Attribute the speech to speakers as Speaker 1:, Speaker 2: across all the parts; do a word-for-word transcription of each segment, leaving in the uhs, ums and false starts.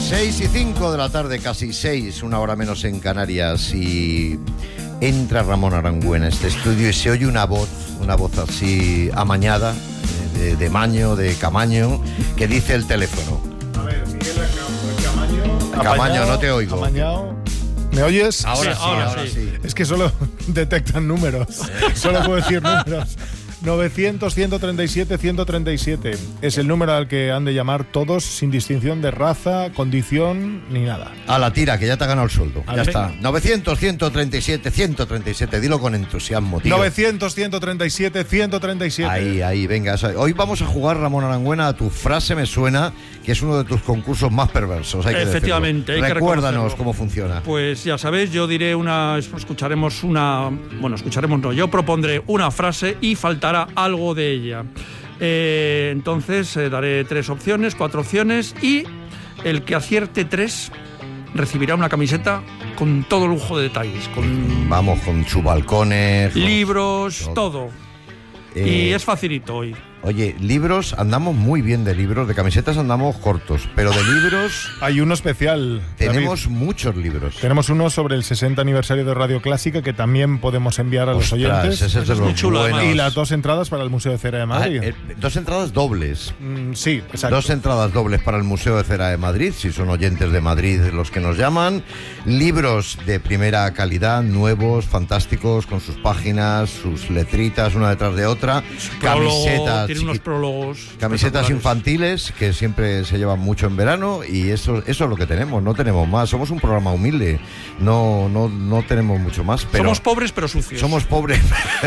Speaker 1: seis y cinco de la tarde, casi seis, una hora menos en Canarias, y entra Ramón Aranguén a este estudio y se oye una voz, una voz así amañada, de, de maño, de Camaño, que dice el teléfono.
Speaker 2: A ver, Miguel Camaño.
Speaker 1: Camaño, no te oigo.
Speaker 2: Amañado. ¿Me oyes?
Speaker 1: Ahora
Speaker 2: sí,
Speaker 1: sí, ahora, ahora sí. sí.
Speaker 2: Es que solo detectan números. Solo puedo decir números. novecientos, ciento treinta y siete, ciento treinta y siete. Es el número al que han de llamar todos, sin distinción de raza, condición, ni nada.
Speaker 1: A la tira, que ya te ha ganado el sueldo.
Speaker 2: A
Speaker 1: ya
Speaker 2: ver.
Speaker 1: está. novecientos, ciento treinta y siete, ciento treinta y siete. Dilo con entusiasmo, tío.
Speaker 2: novecientos, ciento treinta y siete, ciento treinta y siete.
Speaker 1: Ahí, ahí, venga. Hoy vamos a jugar, Ramón Aranguén, a Tu Frase Me Suena, que es uno de tus concursos más perversos. Hay que
Speaker 3: Efectivamente,
Speaker 1: decirlo.
Speaker 3: hay que
Speaker 1: Recuérdanos
Speaker 3: reconocerlo.
Speaker 1: cómo funciona.
Speaker 3: Pues ya sabéis, yo diré una, escucharemos una, bueno, escucharemos no, yo propondré una frase y faltará algo de ella. Eh, entonces eh, daré tres opciones, cuatro opciones, y el que acierte tres recibirá una camiseta con todo lujo de detalles, con
Speaker 1: Vamos, con sus balcones, con-
Speaker 3: libros,
Speaker 1: con-
Speaker 3: todo.
Speaker 1: Eh,
Speaker 3: Y es facilito hoy.
Speaker 1: Oye, libros, andamos muy bien de libros, de camisetas andamos cortos, pero de libros
Speaker 2: Hay uno especial.
Speaker 1: tenemos
Speaker 2: David.
Speaker 1: muchos libros.
Speaker 2: Tenemos uno sobre el sesenta aniversario de Radio Clásica que también podemos enviar a los
Speaker 1: Ostras,
Speaker 2: oyentes.
Speaker 1: ese es de
Speaker 3: Es
Speaker 1: los
Speaker 3: muy chulo,
Speaker 1: buenos.
Speaker 3: además.
Speaker 2: Y las dos entradas para el Museo de Cera de
Speaker 1: Ah,
Speaker 2: Madrid.
Speaker 1: eh, dos entradas dobles.
Speaker 2: Mm, sí, exacto.
Speaker 1: Dos entradas dobles para el Museo de Cera de Madrid, si son oyentes de Madrid los que nos llaman. Libros de primera calidad, nuevos, fantásticos, con sus páginas, sus letritas una detrás de otra.
Speaker 3: Prólogo,
Speaker 1: Camisetas,
Speaker 3: tiene unos
Speaker 1: chiqui-
Speaker 3: prólogos.
Speaker 1: camisetas
Speaker 3: espectaculares.
Speaker 1: infantiles que siempre se llevan mucho en verano, y eso, eso es lo que tenemos, no tenemos más. Somos un programa humilde, no, no, no tenemos mucho más. Pero
Speaker 3: Somos pobres pero sucios.
Speaker 1: Somos pobres.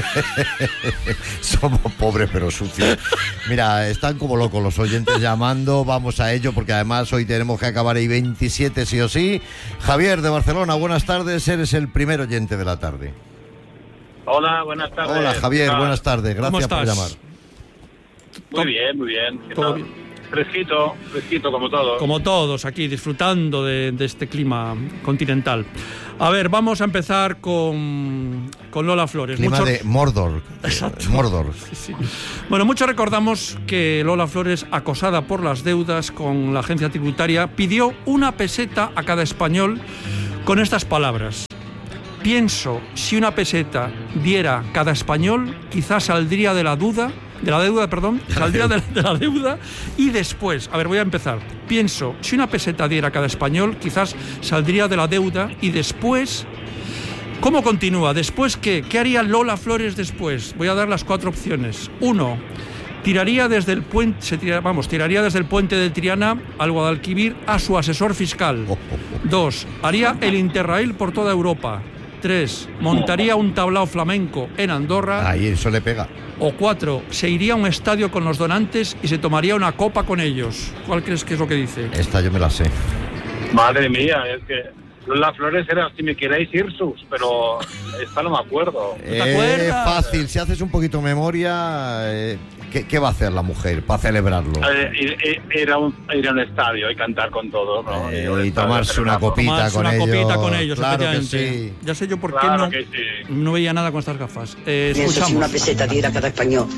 Speaker 1: Somos pobres pero sucios. Mira, están como locos los oyentes llamando. Vamos a ello, porque además hoy tenemos que acabar ahí veintisiete sí o sí. Javier de Barcelona, buenas tardes. Eres el primer oyente de la tarde.
Speaker 4: Hola, buenas tardes.
Speaker 1: Hola Javier,
Speaker 4: Ah,
Speaker 1: buenas tardes.
Speaker 3: ¿Cómo
Speaker 1: Gracias por
Speaker 3: estás?
Speaker 1: llamar.
Speaker 4: Muy bien, muy bien. ¿Qué
Speaker 3: Todo
Speaker 4: tal?
Speaker 3: bien.
Speaker 4: Fresquito, fresquito como todo.
Speaker 3: Como todos aquí, disfrutando de, de este clima continental. A ver, vamos a empezar con, con Lola Flores.
Speaker 1: Clima
Speaker 3: Muchos-
Speaker 1: de Mordor.
Speaker 3: Exacto.
Speaker 1: Mordor.
Speaker 3: Sí. Bueno, muchos recordamos que Lola Flores, acosada por las deudas con la agencia tributaria, pidió una peseta a cada español con estas palabras: pienso, si una peseta diera cada español, quizás saldría de la duda, de la deuda, perdón, saldría de, de la deuda y después, a ver, voy a empezar. Pienso, si una peseta diera cada español, quizás saldría de la deuda y después... ¿Cómo continúa? ¿Después qué? ¿Qué haría Lola Flores después? Voy a dar las cuatro opciones. Uno, tiraría desde el puente, se tira- vamos, tiraría desde el puente de Triana al Guadalquivir a su asesor fiscal. Dos, haría el Interrail por toda Europa. Tres, montaría un tablao flamenco en Andorra.
Speaker 1: Ahí, eso le pega.
Speaker 3: O cuatro, se iría a un estadio con los donantes y se tomaría una copa con ellos. ¿Cuál crees que es lo que dice?
Speaker 1: Esta yo me la sé.
Speaker 4: Madre mía, es que Lola Flores era Si me queréis ir sus, pero esta no me acuerdo.
Speaker 3: te
Speaker 1: Eh,
Speaker 3: acuerdas?
Speaker 1: fácil, si haces un poquito memoria, eh, ¿qué, qué va a hacer la mujer para celebrarlo?
Speaker 4: Eh, ir, ir- ir a un, ir a un estadio y cantar con todos, ¿no?
Speaker 1: Eh,
Speaker 4: Ir a un
Speaker 1: y
Speaker 4: estadio,
Speaker 1: tomarse una
Speaker 4: celebrarlo.
Speaker 1: copita
Speaker 3: Tomarse
Speaker 1: con
Speaker 3: una
Speaker 1: ellos.
Speaker 3: copita con ellos,
Speaker 1: Claro que
Speaker 3: efectivamente.
Speaker 1: sí.
Speaker 3: Ya sé yo por qué
Speaker 4: Claro
Speaker 3: no,
Speaker 4: que sí.
Speaker 3: no veía nada con estas gafas. Eh,
Speaker 5: Pienso si
Speaker 3: escuchamos.
Speaker 5: una peseta diera cada español.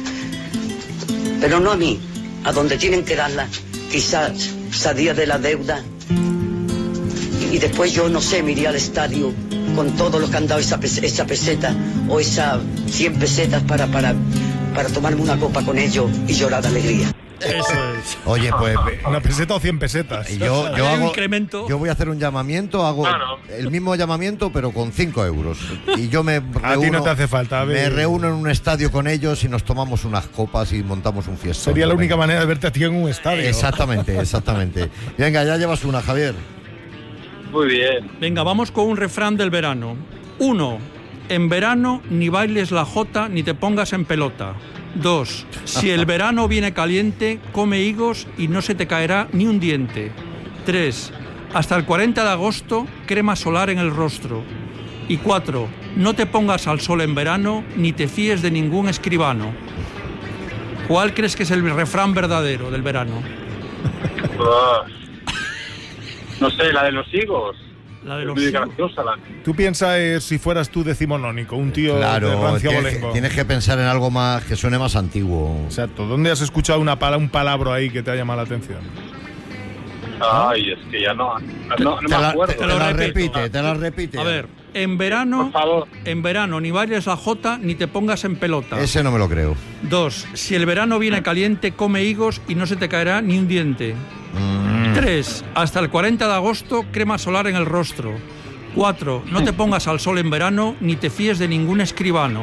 Speaker 5: Pero no a mí, a donde tienen que darla. Quizás salía de la deuda. Y después yo, no sé, me iría al estadio con todo lo que han dado esa, pes- esa peseta o esas cien pesetas para, para, para tomarme una copa con ellos y llorar de alegría.
Speaker 3: Eso es.
Speaker 1: Oye, pues
Speaker 2: ¿Una peseta o cien pesetas?
Speaker 1: y yo, yo
Speaker 3: Hay un
Speaker 1: hago,
Speaker 3: incremento.
Speaker 1: yo voy a hacer un llamamiento, hago
Speaker 4: Claro.
Speaker 1: el mismo llamamiento pero con cinco euros. Y yo me
Speaker 2: A ti
Speaker 1: reúno,
Speaker 2: no te hace falta, a ver.
Speaker 1: me reúno en un estadio con ellos y nos tomamos unas copas y montamos un fiestón.
Speaker 2: Sería la única
Speaker 1: Venga.
Speaker 2: manera de verte a ti en un estadio.
Speaker 1: Exactamente, exactamente. Venga, ya llevas una, Javier.
Speaker 4: Muy bien.
Speaker 3: Venga, vamos con un refrán del verano. Uno, en verano ni bailes la jota ni te pongas en pelota. Dos, si el verano viene caliente, come higos y no se te caerá ni un diente. Tres, hasta el cuarenta de agosto, crema solar en el rostro. Y cuatro, no te pongas al sol en verano ni te fíes de ningún escribano. ¿Cuál crees que es el refrán verdadero del verano?
Speaker 4: Ah. No sé, la de los higos.
Speaker 3: La de
Speaker 4: Es
Speaker 3: los
Speaker 4: muy
Speaker 3: higos.
Speaker 4: graciosa la.
Speaker 2: Tú piensas eh, si fueras tú decimonónico, un tío de
Speaker 1: Claro,
Speaker 2: rancio
Speaker 1: tienes que,
Speaker 2: abolengo.
Speaker 1: tienes que pensar en algo más que suene más antiguo.
Speaker 2: Exacto. ¿Dónde has escuchado una pala, un palabra ahí que te ha llamado la atención?
Speaker 4: Ay, es que ya no, no, no
Speaker 1: Te
Speaker 4: me
Speaker 1: la,
Speaker 4: acuerdo.
Speaker 1: te- te
Speaker 3: lo
Speaker 1: la
Speaker 3: repito.
Speaker 1: repite, te la repite.
Speaker 3: A ver, en verano,
Speaker 4: Por favor.
Speaker 3: en verano ni bailes la jota ni te pongas en pelota.
Speaker 1: Ese no me lo creo.
Speaker 3: Dos, si el verano viene caliente, come higos y no se te caerá ni un diente.
Speaker 1: Mm.
Speaker 3: Tres, hasta el cuarenta de agosto, crema solar en el rostro. Cuatro, no te pongas al sol en verano ni te fíes de ningún escribano.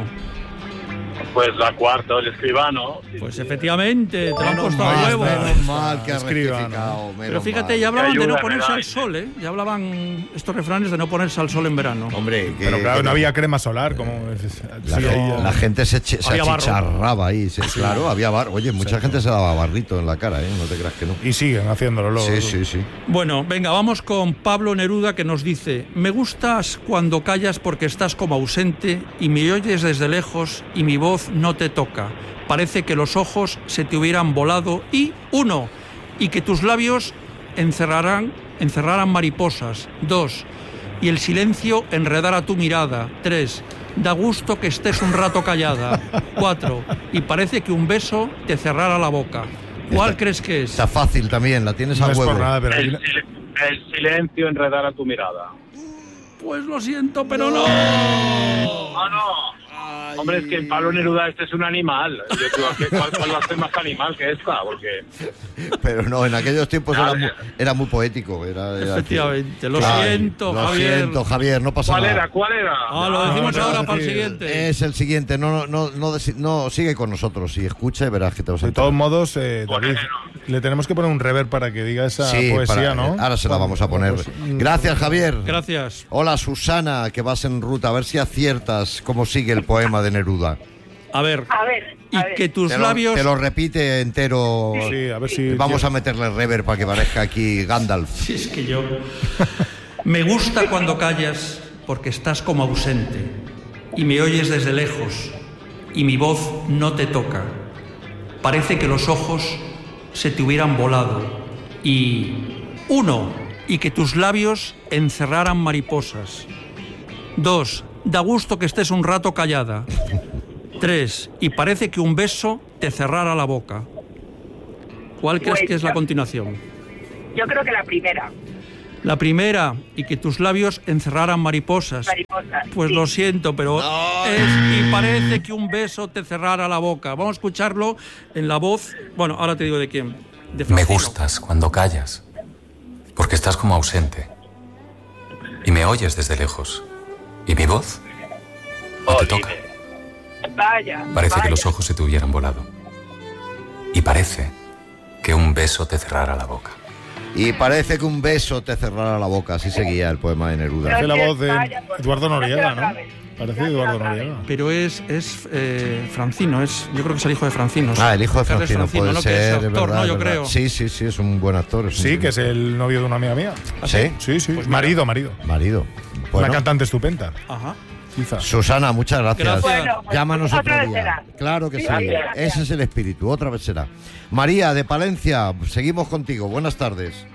Speaker 4: Pues la cuarta, el escribano.
Speaker 3: Pues efectivamente, te lo han
Speaker 1: Menos
Speaker 3: puesto a
Speaker 1: mal,
Speaker 3: huevo.
Speaker 1: menos mal que has
Speaker 2: Escriba,
Speaker 1: rectificado.
Speaker 3: Pero
Speaker 1: menos
Speaker 3: fíjate,
Speaker 1: mal.
Speaker 3: ya hablaban de no
Speaker 4: ayuda,
Speaker 3: ponerse
Speaker 4: ¿verdad?
Speaker 3: al sol, ¿eh? Ya hablaban estos refranes de no ponerse al sol en verano.
Speaker 1: Hombre, que,
Speaker 2: Pero claro,
Speaker 1: que
Speaker 2: no había crema solar, como...
Speaker 1: La,
Speaker 2: sí,
Speaker 1: gente, la gente se, che- se
Speaker 3: Había barro.
Speaker 1: achicharraba ahí. se- claro, había barro. Oye, mucha gente se daba barrito en la cara, ¿eh? No te creas que no.
Speaker 2: Y siguen haciéndolo luego.
Speaker 1: Sí, sí, sí.
Speaker 3: Bueno, venga, vamos con Pablo Neruda, que nos dice: me gustas cuando callas porque estás como ausente y me oyes desde lejos y mi voz no te toca. Parece que los ojos se te hubieran volado. Y uno, y que tus labios encerrarán, encerraran mariposas. Dos, y el silencio enredara tu mirada. Tres, da gusto que estés un rato callada. Cuatro, y parece que un beso te cerrara la boca. ¿Cuál
Speaker 1: Está-
Speaker 3: crees que es?
Speaker 1: Está fácil también, la tienes
Speaker 2: No
Speaker 1: a
Speaker 2: es
Speaker 1: huevo.
Speaker 2: por nada, pero
Speaker 4: El,
Speaker 2: aquí-
Speaker 4: sil- el silencio enredara tu mirada.
Speaker 3: Pues lo siento, pero no.
Speaker 4: Ah, no. Hombre, es que Pablo Neruda este es un animal. Yo digo, ¿qué- ¿cuál, cuál va a ser más animal que esta? Porque
Speaker 1: Pero no, en aquellos tiempos era
Speaker 4: Vale.
Speaker 1: muy, era muy poético. Era, era-
Speaker 3: Efectivamente, lo
Speaker 1: Ay,
Speaker 3: siento,
Speaker 1: lo
Speaker 3: Javier.
Speaker 1: siento, Javier, no pasa
Speaker 4: ¿cuál
Speaker 1: nada.
Speaker 4: era? ¿Cuál era?
Speaker 3: Ah, lo decimos
Speaker 2: no,
Speaker 3: ahora
Speaker 2: no,
Speaker 3: para el
Speaker 2: sí.
Speaker 3: siguiente.
Speaker 1: Es el siguiente, no, no, no, no, desi- no, sigue con nosotros y escucha y verás que te vas a
Speaker 2: de
Speaker 1: enterar.
Speaker 2: todos modos, eh, David,
Speaker 4: Bueno.
Speaker 2: le tenemos que poner un reverb para que diga esa
Speaker 1: Sí,
Speaker 2: poesía,
Speaker 1: para-
Speaker 2: ¿no?
Speaker 1: ahora se la vamos a poner.
Speaker 2: Pues, mm,
Speaker 1: Gracias, Javier.
Speaker 3: Gracias.
Speaker 1: Hola, Susana, que vas en ruta, a ver si aciertas cómo sigue el poema de Neruda.
Speaker 3: A ver,
Speaker 6: A ver,
Speaker 3: y
Speaker 6: a ver.
Speaker 3: que tus
Speaker 1: Te lo,
Speaker 3: labios...
Speaker 1: te lo repite entero.
Speaker 2: Sí, a ver si...
Speaker 1: Vamos a meterle rever para que parezca aquí Gandalf.
Speaker 3: Si es que yo... Me gusta cuando callas porque estás como ausente y me oyes desde lejos y mi voz no te toca. Parece que los ojos se te hubieran volado. Y... Uno, y que tus labios encerraran mariposas. Dos, da gusto que estés un rato callada. Tres, y parece que un beso te cerrara la boca. ¿Cuál crees
Speaker 6: Pues
Speaker 3: que es la
Speaker 6: yo-
Speaker 3: continuación?
Speaker 6: Yo creo que la primera,
Speaker 3: La primera, y que tus labios encerraran mariposas.
Speaker 6: mariposa.
Speaker 3: Pues
Speaker 6: Sí.
Speaker 3: lo siento, pero es y parece que un beso te cerrara la boca. Vamos a escucharlo en la voz. Bueno, ahora te digo de quién. De
Speaker 7: Me
Speaker 3: Francino.
Speaker 7: gustas cuando callas, porque estás como ausente y me oyes desde lejos. ¿Y mi voz? No te toca.
Speaker 6: Vaya.
Speaker 7: Parece
Speaker 6: vaya.
Speaker 7: que los ojos se te hubieran volado. Y parece que un beso te cerrara la boca.
Speaker 1: Y parece que un beso te cerrará la boca. Así seguía el poema de Neruda.
Speaker 2: Hace la
Speaker 6: Gracias,
Speaker 2: voz de
Speaker 6: vaya, pues,
Speaker 2: Eduardo Noriega,
Speaker 6: gracias
Speaker 2: ¿no?
Speaker 6: otra vez.
Speaker 2: Parece
Speaker 6: Gracias
Speaker 2: Eduardo
Speaker 6: otra vez.
Speaker 2: Noriega.
Speaker 3: Pero es, es eh, Francino, es, yo creo que es el hijo de Francino.
Speaker 1: Ah, el hijo de
Speaker 3: Carles
Speaker 1: Francino, puede
Speaker 3: ¿no?
Speaker 1: ser,
Speaker 3: Que es
Speaker 1: es
Speaker 3: actor,
Speaker 1: verdad,
Speaker 3: ¿no?
Speaker 1: es
Speaker 3: Yo
Speaker 1: verdad.
Speaker 3: creo.
Speaker 1: Sí, sí, sí, es un buen actor. es un-
Speaker 2: Sí, que es el novio de una amiga mía.
Speaker 1: ¿Sí?
Speaker 2: Sí, sí.
Speaker 3: Pues mira.
Speaker 2: marido, marido.
Speaker 1: Marido. Bueno,
Speaker 2: Una cantante estupenda.
Speaker 3: Ajá.
Speaker 2: Quizá.
Speaker 1: Susana, muchas gracias.
Speaker 3: Gracias.
Speaker 6: Bueno, pues,
Speaker 1: Llámanos
Speaker 6: otra
Speaker 1: otro
Speaker 6: vez
Speaker 1: día.
Speaker 6: será.
Speaker 1: Claro que sí.
Speaker 6: Sí, gracias.
Speaker 1: Ese es el espíritu. Otra vez será. María, de Palencia, seguimos contigo. Buenas tardes.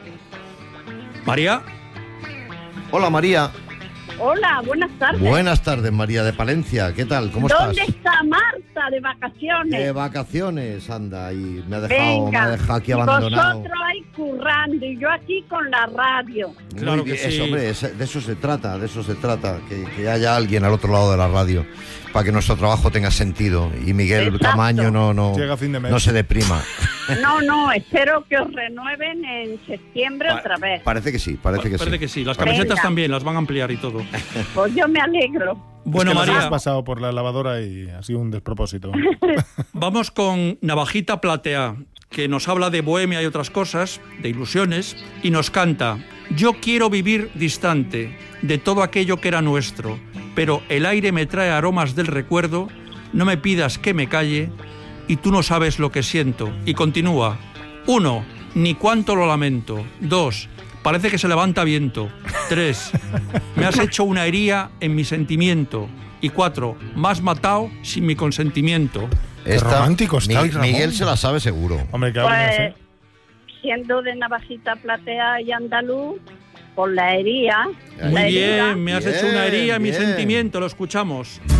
Speaker 3: María,
Speaker 1: Hola, María.
Speaker 6: Hola, buenas tardes.
Speaker 1: Buenas tardes, María de Palencia. ¿Qué tal? ¿Cómo
Speaker 6: ¿Dónde
Speaker 1: estás?
Speaker 6: está Marta de vacaciones?
Speaker 1: De vacaciones, anda. Y me ha dejado, me
Speaker 6: Venga,
Speaker 1: ha dejado aquí abandonado.
Speaker 6: vosotros ahí currando y yo aquí con la radio.
Speaker 1: Muy
Speaker 3: Claro que
Speaker 1: bien,
Speaker 3: sí.
Speaker 1: eso, hombre, es- de eso se trata, de eso se trata, que, que haya alguien al otro lado de la radio para que nuestro trabajo tenga sentido y Miguel
Speaker 6: Exacto.
Speaker 1: Camaño no, no,
Speaker 2: Llega a fin de mes.
Speaker 1: no se deprima.
Speaker 6: No, no, espero que os renueven en septiembre otra vez.
Speaker 1: Parece que sí, parece que
Speaker 3: parece
Speaker 1: sí.
Speaker 3: que sí. Las
Speaker 6: Venga.
Speaker 3: camisetas también las van a ampliar y todo.
Speaker 6: Pues yo me alegro.
Speaker 3: Bueno,
Speaker 2: Es que nos
Speaker 3: María,
Speaker 2: hemos pasado por la lavadora y ha sido un despropósito.
Speaker 3: vamos con Navajita Platea, que nos habla de bohemia y otras cosas, de ilusiones, y nos canta: yo quiero vivir distante de todo aquello que era nuestro, pero el aire me trae aromas del recuerdo, no me pidas que me calle, y tú no sabes lo que siento. Y continúa: uno, ni cuánto lo lamento. Dos, parece que se levanta viento. Tres, me has hecho una herida en mi sentimiento. Y cuatro, me has matado sin mi consentimiento.
Speaker 2: Qué romántico está hoy, Ramón.
Speaker 1: Miguel se la sabe seguro.
Speaker 2: Hombre, que hablen
Speaker 6: Pues,
Speaker 2: así.
Speaker 6: siendo de Navajita Platea y andaluz, por la herida.
Speaker 3: Muy
Speaker 6: la herida,
Speaker 3: bien, me has
Speaker 1: Bien,
Speaker 3: hecho una herida en mi
Speaker 1: bien.
Speaker 3: sentimiento, lo escuchamos.